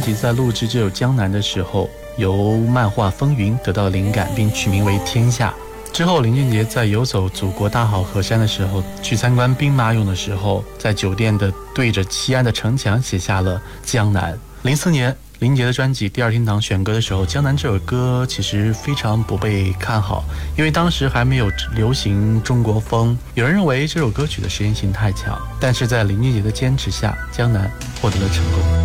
辑在录制这首《江南》的时候，由漫画《风云》得到灵感，并取名为《天下》。之后，林俊杰在游走祖国大好河山的时候，去参观兵马俑的时候，在酒店的对着西安的城墙写下了《江南》。04年，林俊杰的专辑《第二天堂》选歌的时候，《江南》这首歌其实非常不被看好，因为当时还没有流行中国风，有人认为这首歌曲的实验性太强。但是在林俊杰的坚持下，《江南》获得了成功。